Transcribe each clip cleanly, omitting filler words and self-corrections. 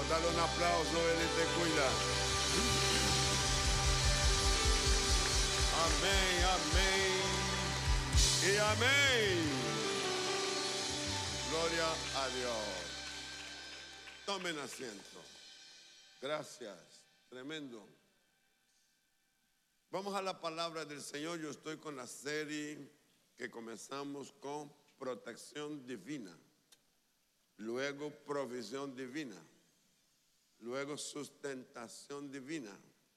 Dale un aplauso, Él te cuida. Amén, amén y amén. Gloria a Dios. Tomen asiento. Gracias. Tremendo. Vamos a la palabra del Señor. Yo estoy con la serie que comenzamos con protección divina, luego provisión divina, luego sustentación divina.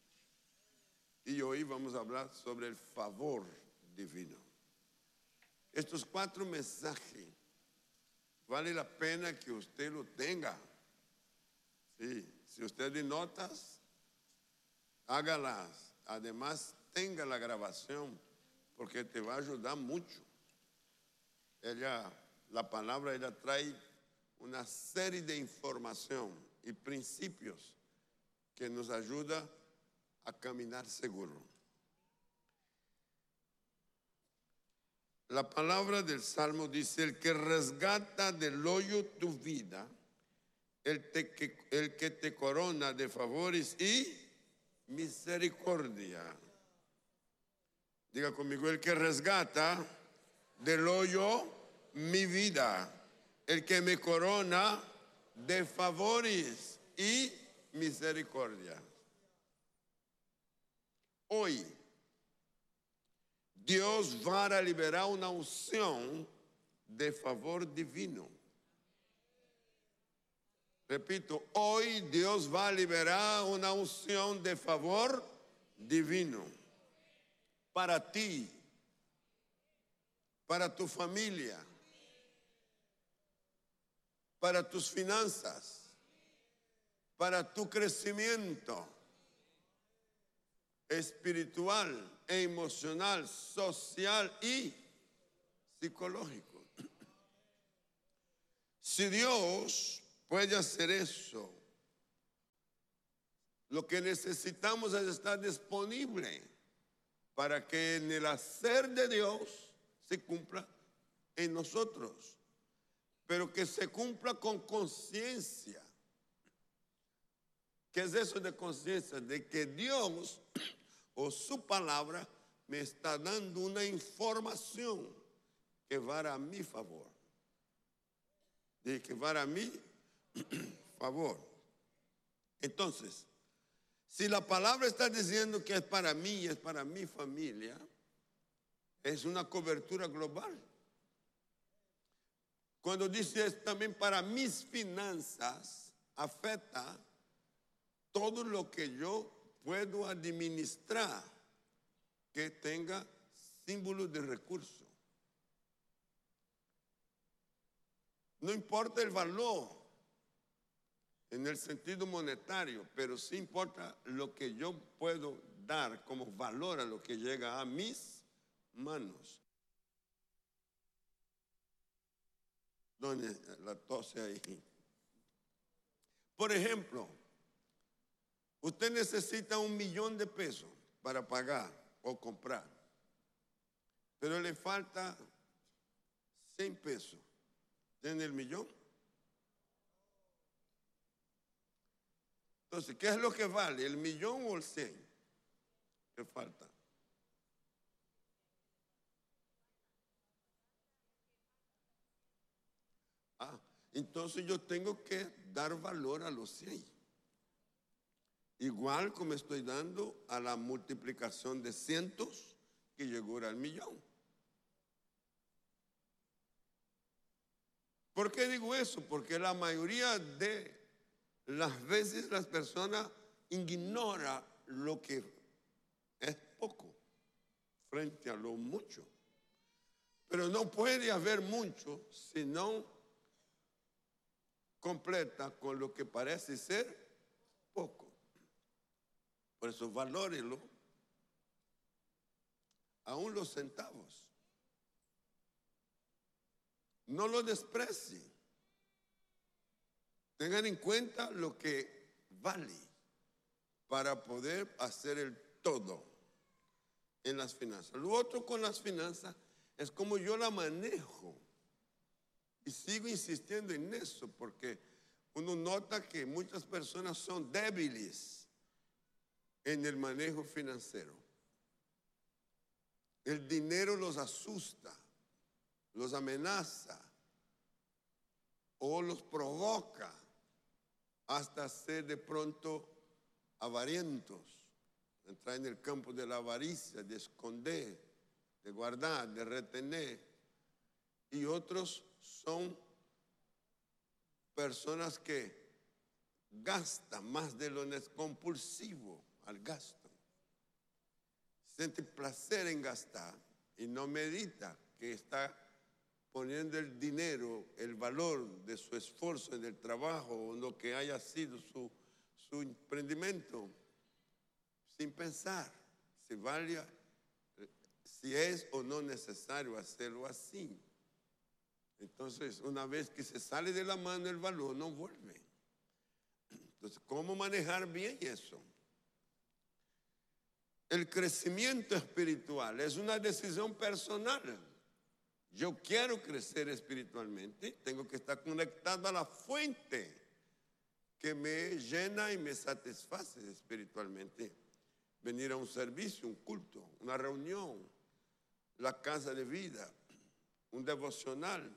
Y hoy vamos a hablar sobre el favor divino. Estos 4 mensajes vale la pena que usted lo tenga. Sí, si usted tiene notas, hágalas. Además, tenga la grabación porque te va a ayudar mucho. La palabra trae una serie de información y principios que nos ayuda a caminar seguro. La palabra del Salmo dice: el que resgata del hoyo tu vida, el que te corona de favores y misericordia. Diga conmigo: el que resgata del hoyo mi vida, el que me corona de favores y misericordia. Hoy, Dios va a liberar una unción de favor divino. Repito, hoy Dios va a liberar una unción de favor divino para ti, para tu familia, para tus finanzas, para tu crecimiento espiritual, emocional, social y psicológico. Si Dios puede hacer eso, lo que necesitamos es estar disponible para que en el hacer de Dios se cumpla en nosotros, pero que se cumpla con conciencia. ¿Qué es eso de conciencia? De que Dios o su palabra me está dando una información que va a mi favor. De que va a mi favor. Entonces, si la palabra está diciendo que es para mí y es para mi familia, es una cobertura global. Cuando dice es también para mis finanzas, afecta todo lo que yo puedo administrar que tenga símbolos de recurso. No importa el valor en el sentido monetario, pero sí importa lo que yo puedo dar como valor a lo que llega a mis manos. ¿Dónde la tose ahí? Por ejemplo, usted necesita $1,000,000 para pagar o comprar, pero le falta $100. ¿Tiene el millón? Entonces, ¿qué es lo que vale? ¿El millón o el 100? ¿Qué falta? Entonces yo tengo que dar valor a los 100. Igual como estoy dando a la multiplicación de cientos que llegó al millón. ¿Por qué digo eso? Porque la mayoría de las veces las personas ignoran lo que es poco frente a lo mucho. Pero no puede haber mucho si no completa con lo que parece ser poco. Por eso valórelo, aún los centavos. No lo desprecien. Tengan en cuenta lo que vale para poder hacer el todo en las finanzas. Lo otro con las finanzas es como yo la manejo. Y sigo insistiendo en eso porque uno nota que muchas personas son débiles en el manejo financiero. El dinero los asusta, los amenaza o los provoca hasta ser de pronto avarientos, entrar en el campo de la avaricia, de esconder, de guardar, de retener. Y otros son personas que gastan más de lo compulsivo al gasto. Siente placer en gastar y no medita que está poniendo el dinero, el valor de su esfuerzo en el trabajo o lo que haya sido su emprendimiento, sin pensar si es o no necesario hacerlo así. Entonces, una vez que se sale de la mano el valor, no vuelve. Entonces, ¿cómo manejar bien eso? El crecimiento espiritual es una decisión personal. Yo quiero crecer espiritualmente, tengo que estar conectado a la fuente que me llena y me satisface espiritualmente. Venir a un servicio, un culto, una reunión, la casa de vida, un devocional,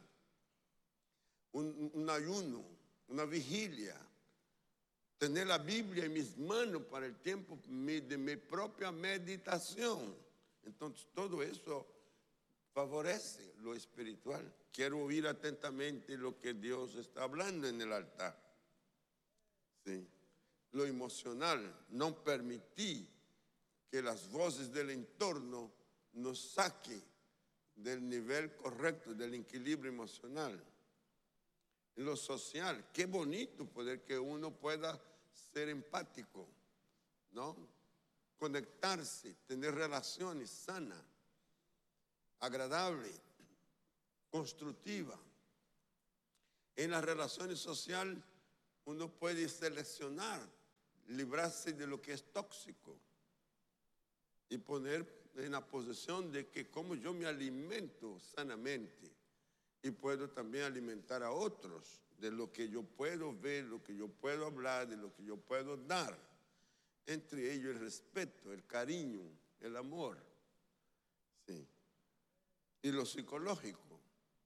un ayuno, una vigilia, tener la Biblia en mis manos para el tiempo de mi propia meditación. Entonces todo eso favorece lo espiritual. Quiero oír atentamente lo que Dios está hablando en el altar. ¿Sí? Lo emocional, no permití que las voces del entorno nos saquen del nivel correcto, del equilibrio emocional. En lo social, qué bonito poder que uno pueda ser empático, ¿no? Conectarse, tener relaciones sanas, agradables, constructivas. En las relaciones sociales uno puede seleccionar, librarse de lo que es tóxico y poner en la posición de que como yo me alimento sanamente y puedo también alimentar a otros de lo que yo puedo ver, lo que yo puedo hablar, de lo que yo puedo dar. Entre ellos el respeto, el cariño, el amor. Sí. Y lo psicológico.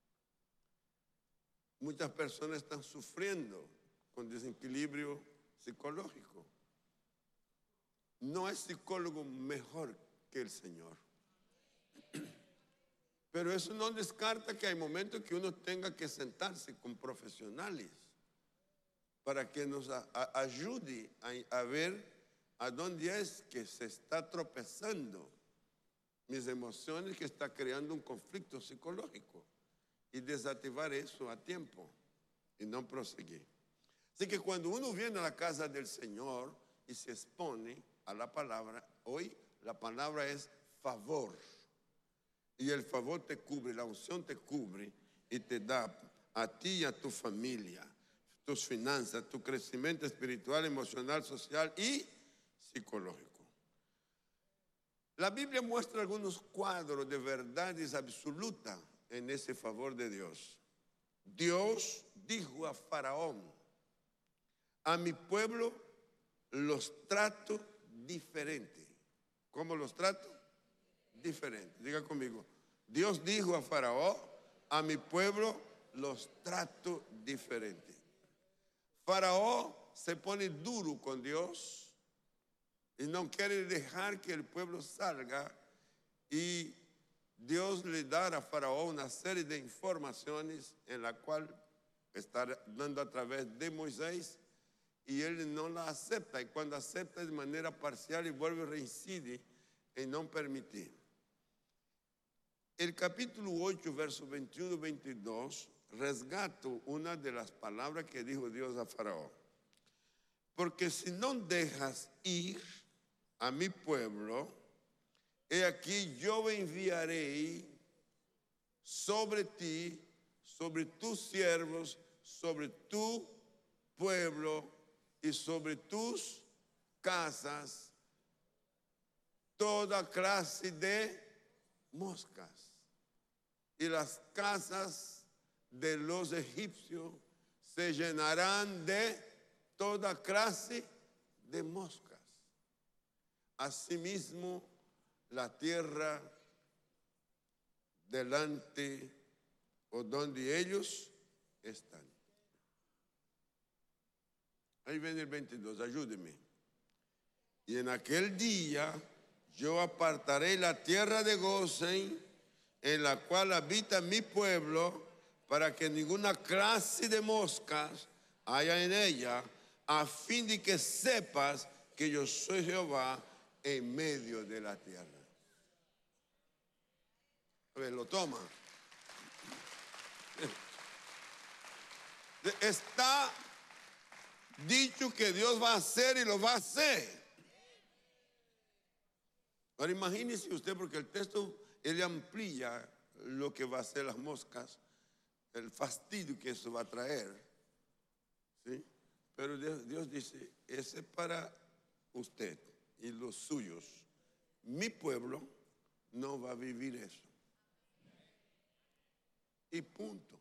Muchas personas están sufriendo con desequilibrio psicológico. No hay psicólogo mejor que el Señor. Pero eso no descarta que hay momentos que uno tenga que sentarse con profesionales para que nos ayude a ver a dónde es que se está tropezando mis emociones, que está creando un conflicto psicológico, y desactivar eso a tiempo y no proseguir. Así que cuando uno viene a la casa del Señor y se expone a la palabra, hoy la palabra es favor. Y el favor te cubre, la unción te cubre y te da a ti y a tu familia, tus finanzas, tu crecimiento espiritual, emocional, social y psicológico. La Biblia muestra algunos cuadros de verdades absolutas en ese favor de Dios. Dios dijo a Faraón: a mi pueblo los trato diferente. ¿Cómo los trato? Diferente. Diga conmigo. Dios dijo a Faraón: a mi pueblo los trato diferente. Faraón se pone duro con Dios y no quiere dejar que el pueblo salga, y Dios le da a Faraón una serie de informaciones en la cual está dando a través de Moisés, y él no la acepta, y cuando acepta de manera parcial y vuelve a reincidir en no permitir. El capítulo 8, versos 21 y 22, resgato una de las palabras que dijo Dios a Faraón. Porque si no dejas ir a mi pueblo, he aquí yo enviaré sobre ti, sobre tus siervos, sobre tu pueblo y sobre tus casas toda clase de moscas. Y las casas de los egipcios se llenarán de toda clase de moscas. Asimismo, la tierra delante o donde ellos están. Ahí viene el 22, ayúdeme. Y en aquel día yo apartaré la tierra de Gosén, en la cual habita mi pueblo, para que ninguna clase de moscas haya en ella, a fin de que sepas que yo soy Jehová en medio de la tierra. A ver, lo toma. Está dicho que Dios va a hacer y lo va a hacer. Ahora imagínese usted, porque el texto él amplía lo que va a hacer las moscas, el fastidio que eso va a traer, ¿sí? Pero Dios dice, ese es para usted y los suyos. Mi pueblo no va a vivir eso. Y punto.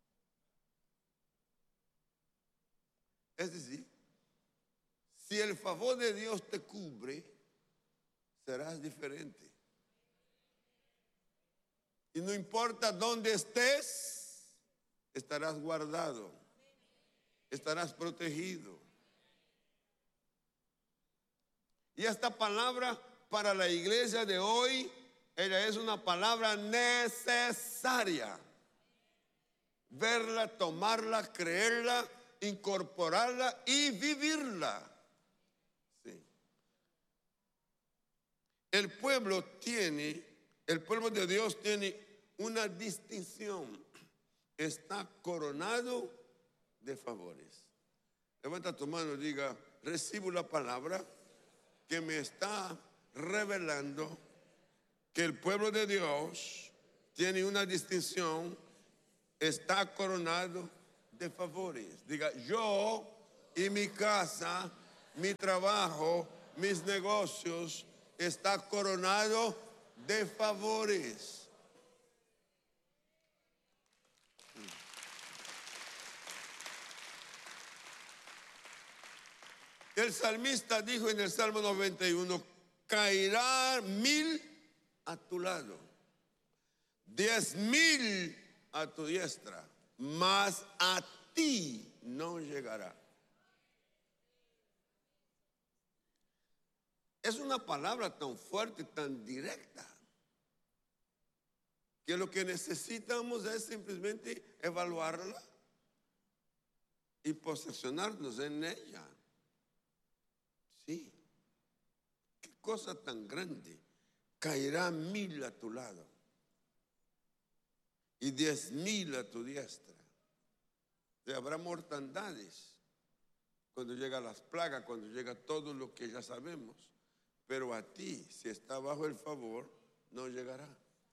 Es decir, si el favor de Dios te cubre, serás diferente. Y no importa dónde estés, estarás guardado, estarás protegido. Y esta palabra para la iglesia de hoy, ella es una palabra necesaria. Verla, tomarla, creerla, incorporarla y vivirla. Sí. El pueblo de Dios tiene una distinción. Está coronado de favores. Levanta tu mano y diga, recibo la palabra que me está revelando que el pueblo de Dios tiene una distinción, está coronado de favores. Diga, yo y mi casa, mi trabajo, mis negocios, está coronado de favores. El salmista dijo en el Salmo 91, caerá 1000 a tu lado, 10,000 a tu diestra, mas a ti no llegará. Es una palabra tan fuerte, tan directa, que lo que necesitamos es simplemente evaluarla y posesionarnos en ella. Sí, qué cosa tan grande. Caerá 1000 a tu lado y 10,000 a tu diestra. Y habrá mortandades cuando llegan las plagas, cuando llega todo lo que ya sabemos. Pero a ti, si está bajo el favor, no llegará.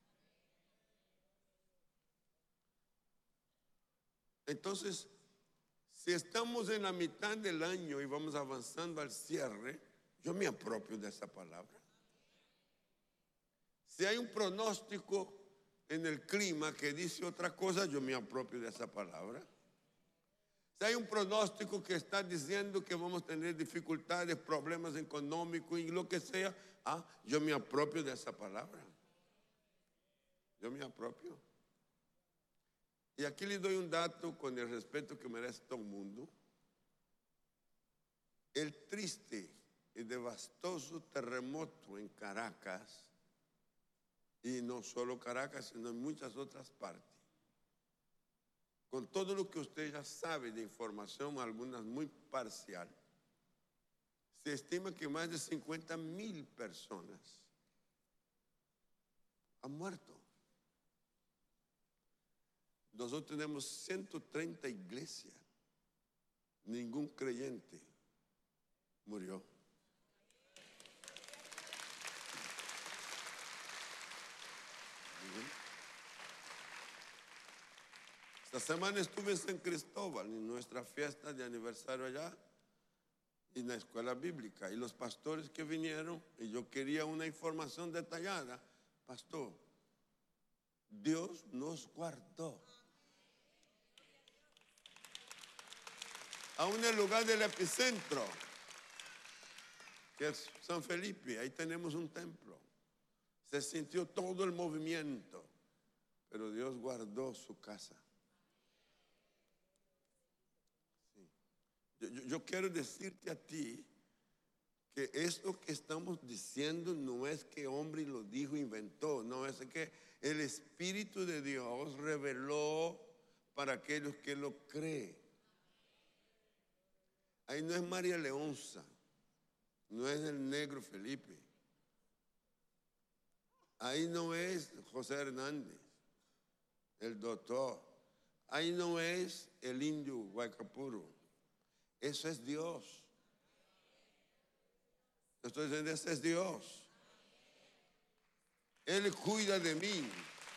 Entonces, si estamos en la mitad del año y vamos avanzando al cierre, yo me apropio de esa palabra. Si hay un pronóstico en el clima que dice otra cosa, yo me apropio de esa palabra. Si hay un pronóstico que está diciendo que vamos a tener dificultades, problemas económicos y lo que sea, yo me apropio de esa palabra. Yo me apropio. Y aquí le doy un dato con el respeto que merece todo el mundo. El triste y devastoso terremoto en Caracas, y no solo Caracas, sino en muchas otras partes, con todo lo que usted ya sabe de información, algunas muy parcial, se estima que más de 50,000 personas han muerto. Nosotros tenemos 130 iglesias, ningún creyente murió. Esta semana estuve en San Cristóbal, en nuestra fiesta de aniversario allá, en la escuela bíblica. Y los pastores que vinieron, y yo quería una información detallada, pastor, Dios nos guardó. aún en el lugar del epicentro, que es San Felipe, ahí tenemos un templo. Se sintió todo el movimiento, pero Dios guardó su casa. Sí. Yo quiero decirte a ti que esto que estamos diciendo no es que hombre lo dijo, inventó, no, es que el Espíritu de Dios reveló para aquellos que lo creen. Ahí no es María Leonza, no es el negro Felipe, ahí no es José Hernández, el doctor, ahí no es el indio Guaycapuro, eso es Dios. Estoy diciendo, ese es Dios. Él cuida de mí.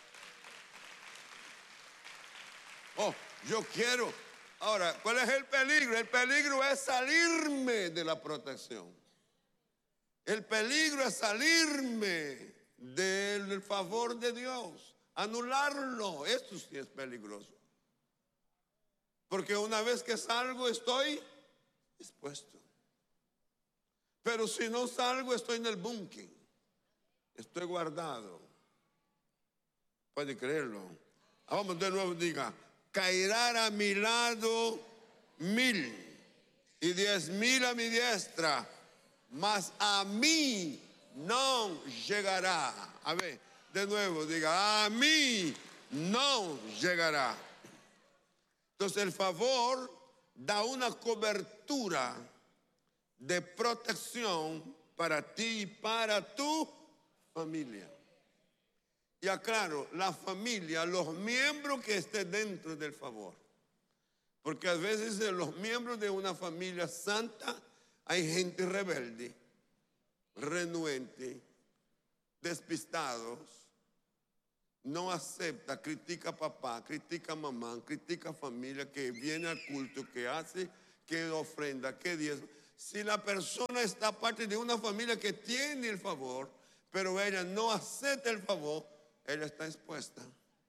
Oh, yo quiero. Ahora, ¿cuál es el peligro? El peligro es salirme de la protección. El peligro es salirme del favor de Dios, anularlo. Esto sí es peligroso. Porque una vez que salgo estoy expuesto. Pero si no salgo, estoy en el búnker. Estoy guardado. Puede creerlo. Vamos de nuevo, diga: caerán a mi lado 1000 y 10,000 a mi diestra, mas a mí no llegará. A ver, de nuevo, diga: a mí no llegará. Entonces el favor da una cobertura de protección para ti y para tu familia. Y aclaro, la familia, los miembros que estén dentro del favor. Porque a veces en los miembros de una familia santa hay gente rebelde, renuente, despistados, no acepta, critica a papá, critica a mamá, critica a familia, que viene al culto, que hace, que ofrenda, que diezma. Si la persona está parte de una familia que tiene el favor, pero ella no acepta el favor, ella está expuesta.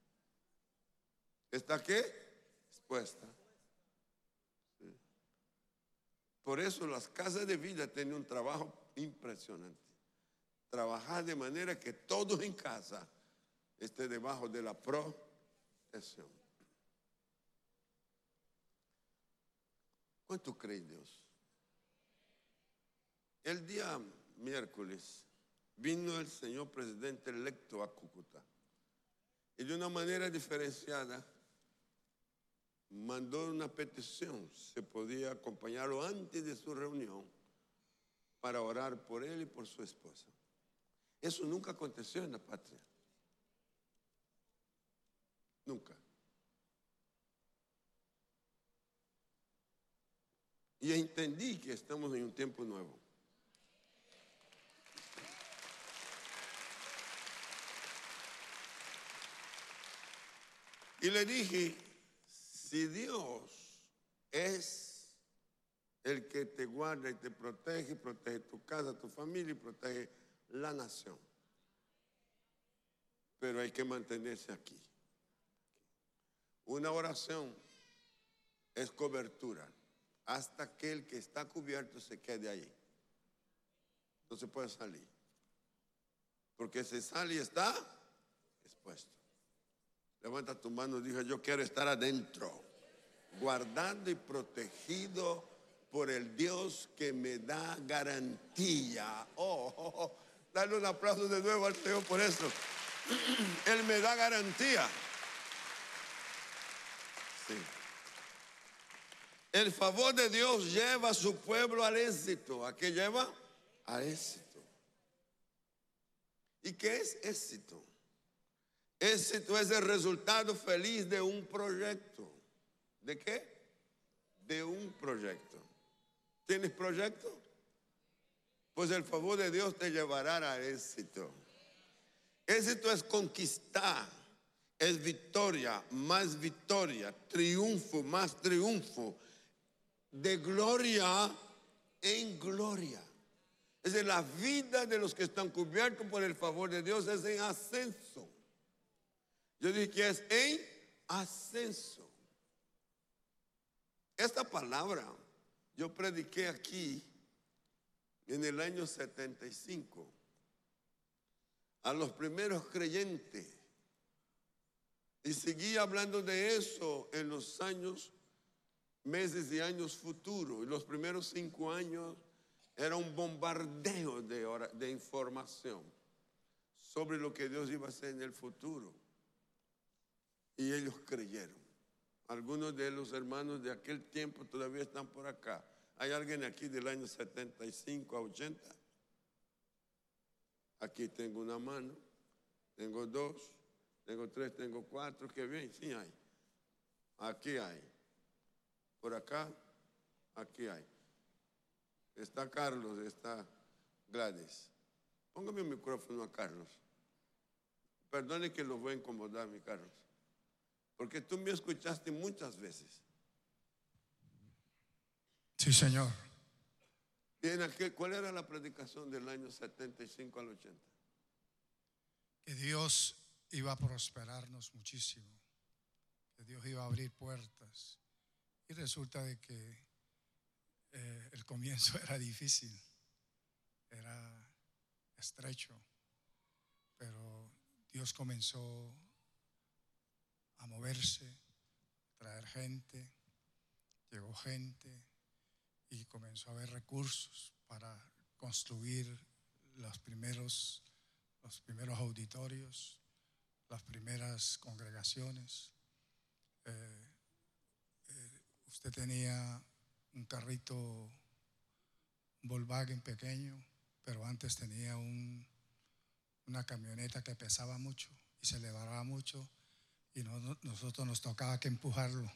¿Está qué? Expuesta. Sí. Por eso las casas de vida tienen un trabajo impresionante. Trabajar de manera que todos en casa estén debajo de la protección. ¿Cuánto cree Dios? El día miércoles vino el señor presidente electo a Cúcuta y de una manera diferenciada mandó una petición, se podía acompañarlo antes de su reunión para orar por él y por su esposa. Eso nunca aconteció en la patria. Nunca. Y entendí que estamos en un tiempo nuevo. Y le dije, si Dios es el que te guarda y te protege tu casa, tu familia y protege la nación. Pero hay que mantenerse aquí. Una oración es cobertura hasta que el que está cubierto se quede ahí. No se puede salir. Porque se sale y está expuesto. Levanta tu mano y diga: yo quiero estar adentro, guardado y protegido por el Dios que me da garantía. Dale un aplauso de nuevo al Señor por eso. Él me da garantía. Sí. El favor de Dios lleva a su pueblo al éxito. ¿A qué lleva? Al éxito. ¿Y qué es éxito? Éxito es el resultado feliz de un proyecto. ¿De qué? De un proyecto. ¿Tienes proyecto? Pues el favor de Dios te llevará al éxito. Éxito es conquistar, es victoria, más victoria, triunfo, más triunfo, de gloria en gloria. Es decir, la vida de los que están cubiertos por el favor de Dios es en ascenso. Yo dije que es en ascenso. Esta palabra yo prediqué aquí en el año 75 a los primeros creyentes y seguí hablando de eso en los años, meses y años futuros. Y los primeros 5 años era un bombardeo de información sobre lo que Dios iba a hacer en el futuro. Y ellos creyeron. Algunos de los hermanos de aquel tiempo todavía están por acá. ¿Hay alguien aquí del año 75 a 80? Aquí tengo una mano, tengo 2, tengo 3, tengo 4. Qué bien, sí hay. Aquí hay. Por acá, aquí hay. Está Carlos, está Gladys. Póngame un micrófono a Carlos. Perdone que lo voy a incomodar, mi Carlos. Porque tú me escuchaste muchas veces. Sí, Señor. ¿Cuál era la predicación del año 75 al 80? Que Dios iba a prosperarnos muchísimo, que Dios iba a abrir puertas. Y resulta de que el comienzo era difícil, era estrecho, pero Dios comenzó a moverse, a traer gente, llegó gente y comenzó a haber recursos para construir los primeros auditorios, las primeras congregaciones. Usted tenía un carrito, un Volkswagen pequeño, pero antes tenía una camioneta que pesaba mucho y se elevaba mucho y nosotros nos tocaba que empujarlo.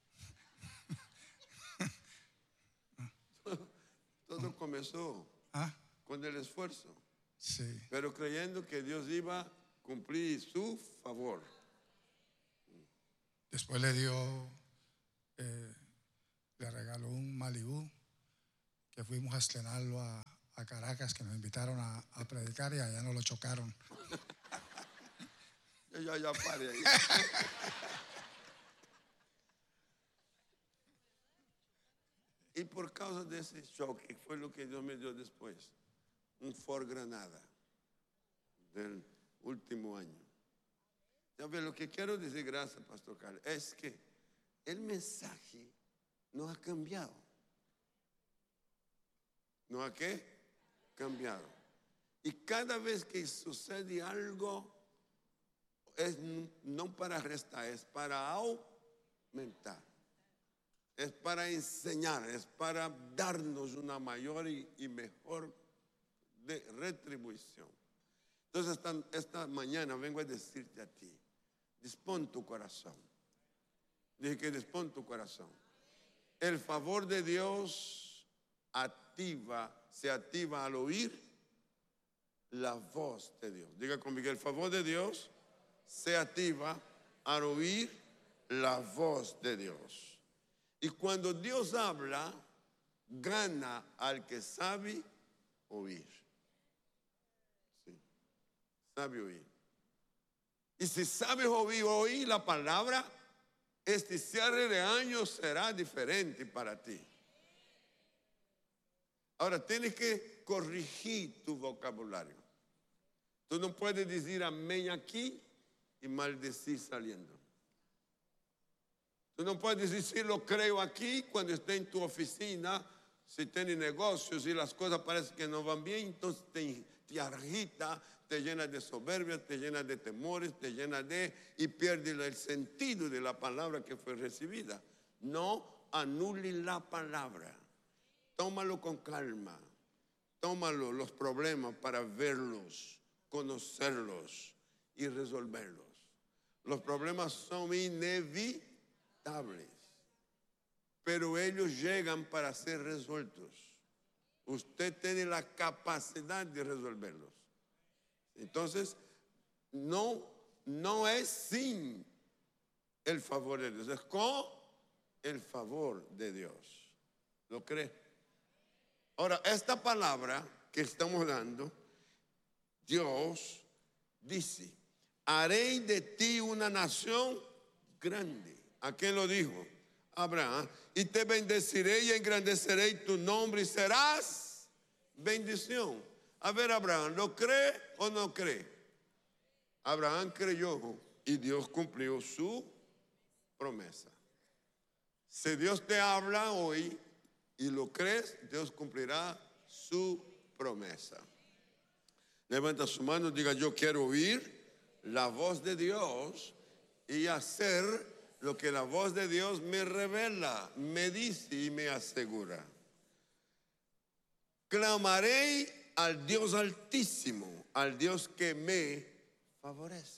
Todo comenzó con el esfuerzo. Sí. Pero creyendo que Dios iba a cumplir su favor. Después le regaló un Malibu que fuimos a estrenarlo a Caracas, que nos invitaron a predicar y allá nos lo chocaron. Ya pare ahí. Y por causa de ese choque fue lo que Dios me dio después. Un Ford Granada del último año. Ya ve, lo que quiero decir, gracias, Pastor Carlos, es que el mensaje no ha cambiado. ¿No ha qué? Cambiado. Y cada vez que sucede algo, es no para restar, es para aumentar. Es para enseñar, es para darnos una mayor y mejor retribución. Entonces esta mañana vengo a decirte a ti, dispón tu corazón. Dije que dispón tu corazón. El favor de Dios se activa al oír la voz de Dios. Diga conmigo, el favor de Dios se activa al oír la voz de Dios. Y cuando Dios habla, gana al que sabe oír. Sí, sabe oír. Y si sabes oír la palabra, este cierre de año será diferente para ti. Ahora, tienes que corregir tu vocabulario. Tú no puedes decir amén aquí y maldecir saliendo. Tú no puedes decir sí lo creo aquí cuando esté en tu oficina, si tienes negocios y las cosas parecen que no van bien, entonces te agita, te llena de soberbia, te llena de temores, te llena y pierde el sentido de la palabra que fue recibida. No anule la palabra. Tómalo con calma. Tómalo los problemas para verlos, conocerlos y resolverlos. Los problemas son inevitables, pero ellos llegan para ser resueltos. Usted tiene la capacidad de resolverlos. Entonces, no es sin el favor de Dios, es con el favor de Dios. ¿Lo cree? Ahora, esta palabra que estamos dando, Dios dice, haré de ti una nación grande. ¿A quién lo dijo? Abraham, y te bendeciré y engrandeceré tu nombre y serás bendición. A ver, Abraham, ¿lo cree o no cree? Abraham creyó y Dios cumplió su promesa. Si Dios te habla hoy y lo crees, Dios cumplirá su promesa. Levanta su mano y diga: yo quiero oír la voz de Dios y hacer lo que la voz de Dios me revela, me dice y me asegura. Clamaré al Dios Altísimo, al Dios que me favorece.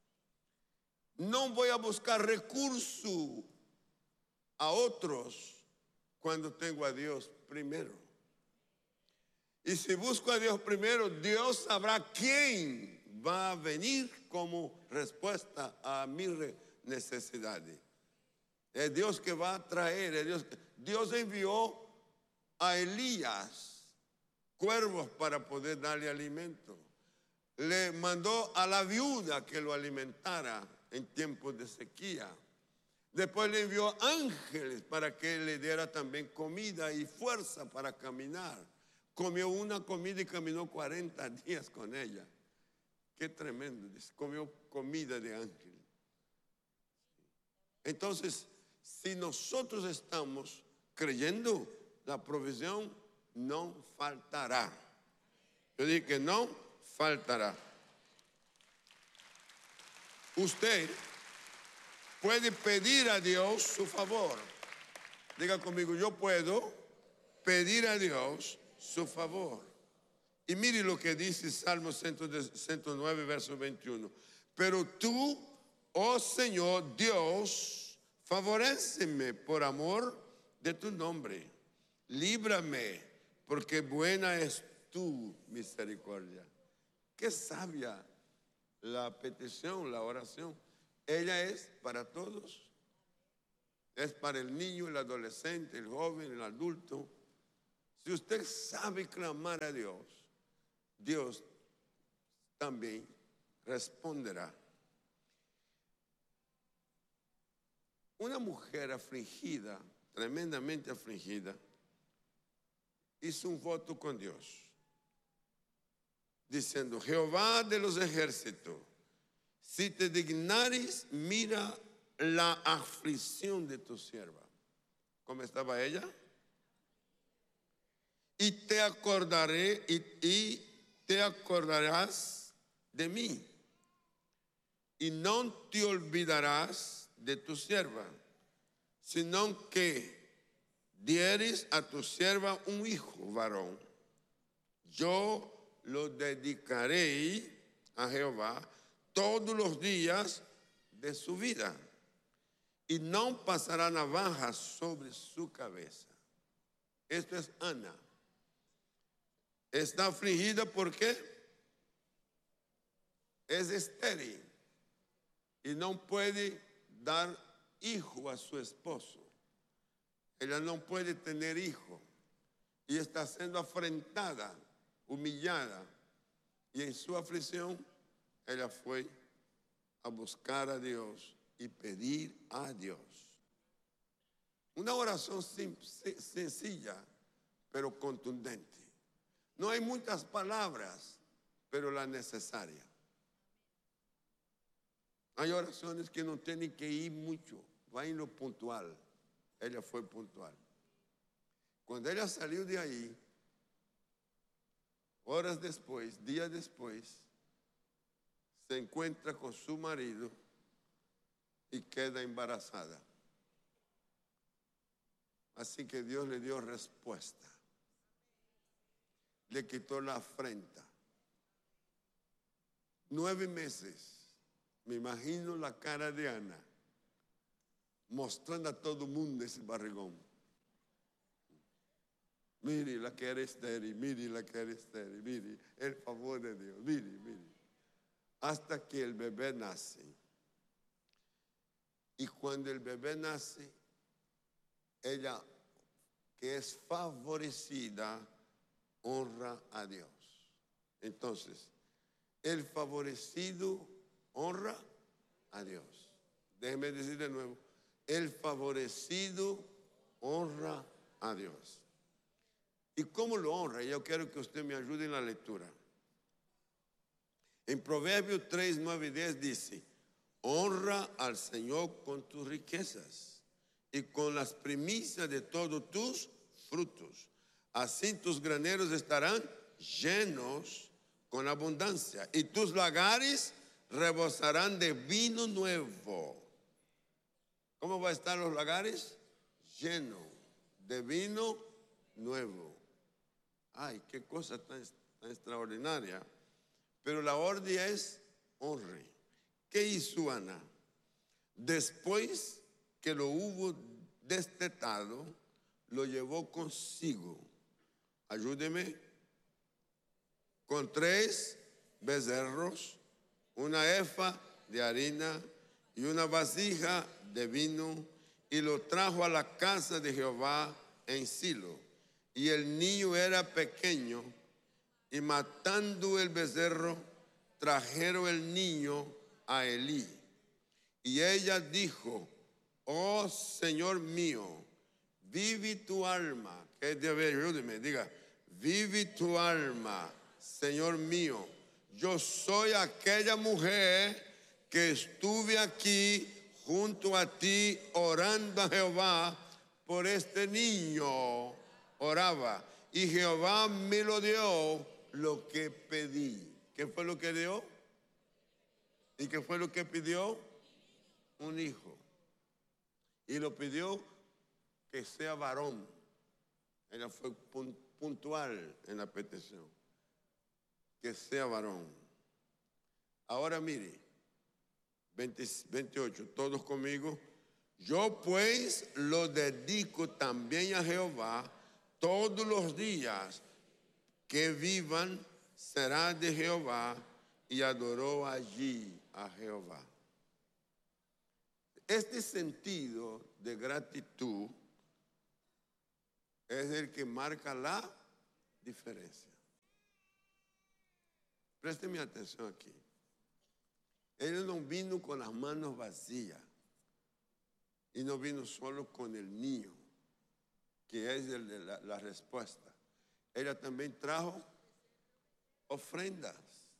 No voy a buscar recurso a otros cuando tengo a Dios primero. Y si busco a Dios primero, Dios sabrá quién va a venir como respuesta a mis necesidades. Es Dios que va a traer. Dios envió a Elías cuervos para poder darle alimento. Le mandó a la viuda que lo alimentara en tiempos de sequía. Después le envió ángeles para que le diera también comida y fuerza para caminar. Comió una comida y caminó 40 días con ella. Qué tremendo. Comió comida de ángel. Entonces, si nosotros estamos creyendo, la provisión no faltará. Yo dije que no faltará. Usted puede pedir a Dios su favor. Diga conmigo: yo puedo pedir a Dios su favor. Y mire lo que dice Salmo 109, verso 21. Pero tú, oh Señor Dios, favoréceme por amor de tu nombre. Líbrame, porque buena es tu misericordia. Qué sabia la petición, la oración. Ella es para todos. Es para el niño, el adolescente, el joven, el adulto. Si usted sabe clamar a Dios, Dios también responderá. Una mujer afligida, tremendamente afligida, hizo un voto con Dios, diciendo: Jehová de los ejércitos, si te dignares, mira la aflicción de tu sierva. ¿Cómo estaba ella? Y te acordaré y te acordarás de mí, y no te olvidarás de tu sierva, sino que dieres a tu sierva un hijo varón. Yo lo dedicaré a Jehová todos los días de su vida, y no pasará navaja sobre su cabeza. Esto es Ana. Está afligida porque es estéril y no puede dar hijo a su esposo. Ella no puede tener hijo y está siendo afrentada, humillada. Y en su aflicción, ella fue a buscar a Dios y pedir a Dios. Una oración sencilla, pero contundente. No hay muchas palabras, pero la necesaria. Hay oraciones que no tienen que ir mucho, va en lo puntual. Ella fue puntual. Cuando ella salió de ahí, horas después, días después, se encuentra con su marido y queda embarazada. Así que Dios le dio respuesta. Le quitó la afrenta. 9 meses, me imagino la cara de Ana, mostrando a todo el mundo ese barrigón. Mire la que era estéril, mire la que era estéril, mire el favor de Dios, mire. Hasta que el bebé nace. Y cuando el bebé nace, ella, que es favorecida, honra a Dios. Entonces, el favorecido honra a Dios. Déjeme decir de nuevo, el favorecido honra a Dios. ¿Y cómo lo honra? Yo quiero que usted me ayude en la lectura. En Proverbios 3, 9 y 10 dice: honra al Señor con tus riquezas y con las primicias de todos tus frutos. Así tus graneros estarán llenos con abundancia y tus lagares rebosarán de vino nuevo. ¿Cómo va a estar los lagares? Llenos de vino nuevo. Ay, qué cosa tan extraordinaria. Pero la orden es honre. ¿Qué hizo Ana? Después que lo hubo destetado, lo llevó consigo. Ayúdeme. Con 3 becerros, una efa de harina y una vasija de vino, y lo trajo a la casa de Jehová en Silo. Y el niño era pequeño, y matando el becerro, trajeron el niño a Elí. Y ella dijo: oh Señor mío, vive tu alma. Que debe, ayúdeme, diga: vive tu alma, Señor mío. Yo soy aquella mujer que estuve aquí junto a ti orando a Jehová por este niño. Oraba, y Jehová me lo dio lo que pedí. ¿Qué fue lo que dio? ¿Y qué fue lo que pidió? Un hijo. Y lo pidió que sea varón. Ella fue puntual en la petición. Que sea varón. Ahora mire, 28, todos conmigo. Yo pues lo dedico también a Jehová. Todos los días que vivan será de Jehová, y adoró allí a Jehová. Este sentido de gratitud es el que marca la diferencia. Présteme atención aquí. Él no vino con las manos vacías y no vino solo con el niño, que es la respuesta. Ella también trajo ofrendas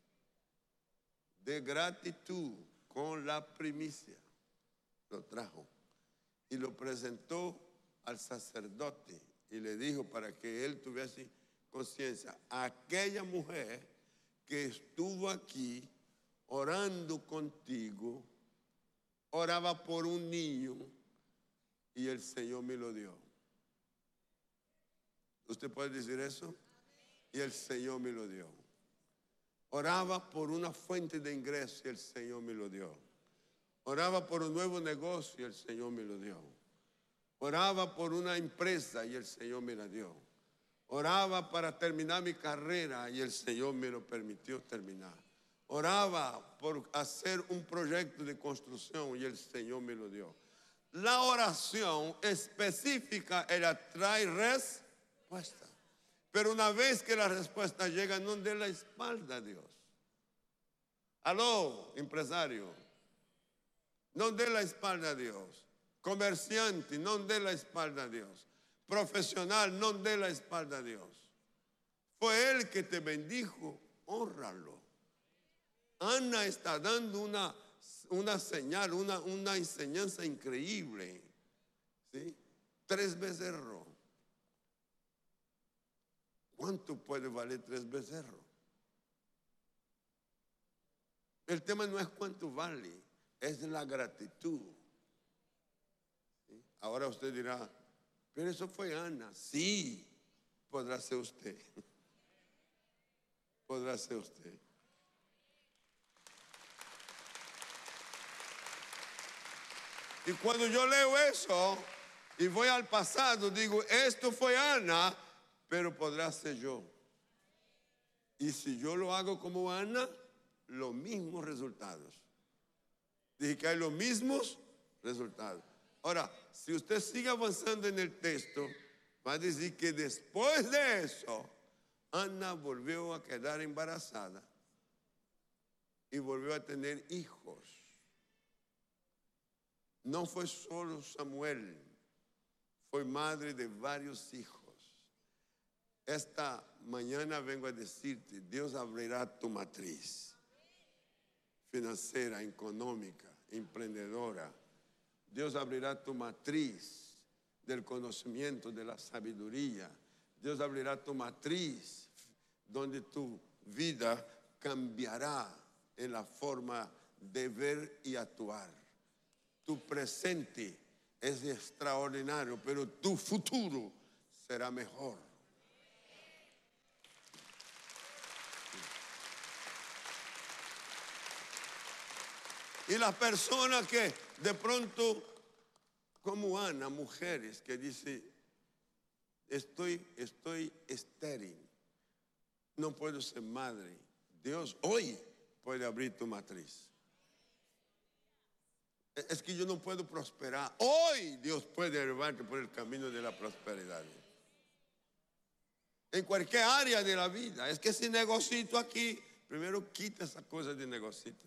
de gratitud con la primicia. Lo trajo y lo presentó al sacerdote y le dijo, para que él tuviese conciencia: aquella mujer que estuvo aquí orando contigo, oraba por un niño y el Señor me lo dio. ¿Usted puede decir eso? Y el Señor me lo dio. Oraba por una fuente de ingreso y el Señor me lo dio. Oraba por un nuevo negocio y el Señor me lo dio. Oraba por una empresa y el Señor me la dio. Oraba para terminar mi carrera y el Señor me lo permitió terminar. Oraba por hacer un proyecto de construcción y el Señor me lo dio. La oración específica, ella trae respuesta. Pero una vez que la respuesta llega, no dé la espalda a Dios. Aló, empresario. No dé la espalda a Dios. Comerciante, no dé la espalda a Dios. Profesional, no dé la espalda a Dios. Fue Él que te bendijo, hónralo. Ana está dando una señal, una enseñanza increíble. ¿Sí? 3 becerros. ¿Cuánto puede valer 3 becerros? El tema no es cuánto vale, es la gratitud. ¿Sí? Ahora usted dirá, pero eso fue Ana. Sí, podrá ser usted. Podrá ser usted. Y cuando yo leo eso y voy al pasado, digo, esto fue Ana, pero podrá ser yo. Y si yo lo hago como Ana, los mismos resultados. Dije que hay los mismos resultados. Ahora, si usted sigue avanzando en el texto, va a decir que después de eso, Ana volvió a quedar embarazada y volvió a tener hijos. no fue solo Samuel, fue madre de varios hijos. Esta mañana vengo a decirte, Dios abrirá tu matriz financiera, económica, emprendedora. Dios abrirá tu matriz del conocimiento, de la sabiduría. Dios abrirá tu matriz donde tu vida cambiará en la forma de ver y actuar. Tu presente es extraordinario, pero tu futuro será mejor. Y las personas que de pronto, como Ana, mujeres que dicen, estoy estéril, no puedo ser madre. Dios hoy puede abrir tu matriz. Es que yo no puedo prosperar. Hoy Dios puede llevarte por el camino de la prosperidad. En cualquier área de la vida. Es que si negocito aquí, primero quita esa cosa de negocito.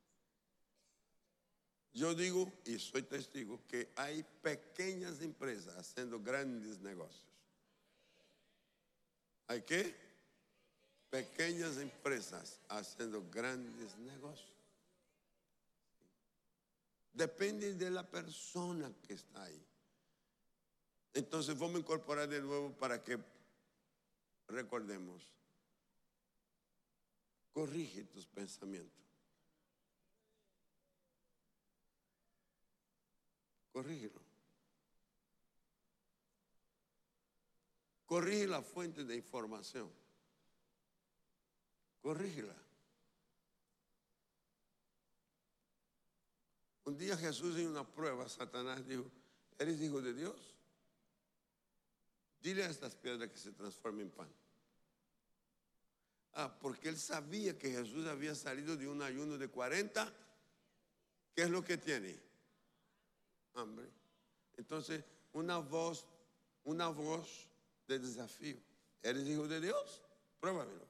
Yo digo, y soy testigo, que hay pequeñas empresas haciendo grandes negocios. ¿Hay qué? Pequeñas empresas haciendo grandes negocios. Depende de la persona que está ahí. Entonces vamos a incorporar de nuevo para que recordemos. Corrige tus pensamientos. Corrígelo. Corrige la fuente de información. Corrígela. Un día Jesús en una prueba, Satanás dijo, ¿eres hijo de Dios? Dile a estas piedras que se transformen en pan. Porque él sabía que Jesús había salido de un ayuno de 40. ¿Qué es lo que tiene? Hambre. Entonces, una voz de desafío. ¿Eres hijo de Dios? Pruébamelo.